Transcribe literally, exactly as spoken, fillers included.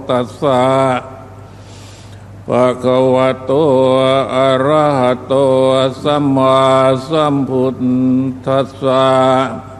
ตัสสะภะคะวะโตอะระหะโตสัมมาสัมพุทธัสสะ